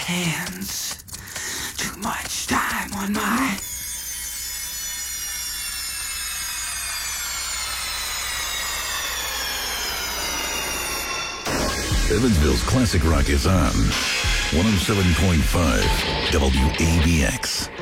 hands. Too much time on my... Evansville's classic rock is on 107.5 WABX.